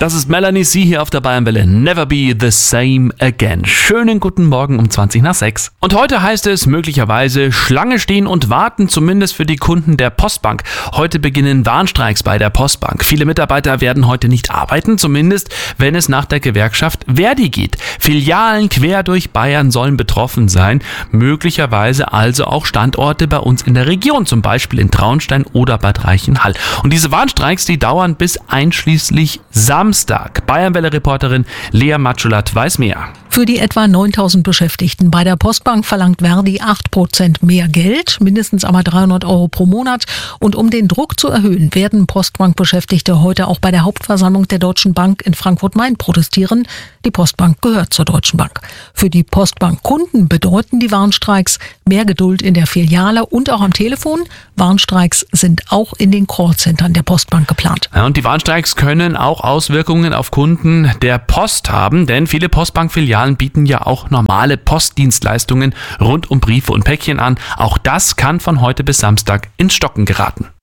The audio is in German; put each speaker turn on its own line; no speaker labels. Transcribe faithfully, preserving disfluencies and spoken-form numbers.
Das ist Melanie C. hier auf der Bayernwelle. Never be the same again. Schönen guten Morgen um zwanzig nach sechs. Und heute heißt es möglicherweise Schlange stehen und warten, zumindest für die Kunden der Postbank. Heute beginnen Warnstreiks bei der Postbank. Viele Mitarbeiter werden heute nicht arbeiten, zumindest wenn es nach der Gewerkschaft ver.di geht. Filialen quer durch Bayern sollen betroffen sein. Möglicherweise also auch Standorte bei uns in der Region, zum Beispiel in Traunstein oder Bad Reichenhall. Und diese Warnstreiks, die dauern bis einschließlich Samstag. Bayernwelle-Reporterin Lea Matschulat weiß mehr.
Für die etwa neuntausend Beschäftigten bei der Postbank verlangt ver.di acht Prozent mehr Geld, mindestens aber dreihundert Euro pro Monat. Und um den Druck zu erhöhen, werden Postbank-Beschäftigte heute auch bei der Hauptversammlung der Deutschen Bank in Frankfurt-Main protestieren. Die Postbank gehört zur Deutschen Bank. Für die Postbank-Kunden bedeuten die Warnstreiks mehr Geduld in der Filiale und auch am Telefon. Warnstreiks sind auch in den Callcentern der Postbank geplant.
Ja, und die Warnstreiks können auch Auswirkungen auf Kunden der Post haben, denn viele Postbank-Filialen bieten ja auch normale Postdienstleistungen rund um Briefe und Päckchen an. Auch das kann von heute bis Samstag ins Stocken geraten.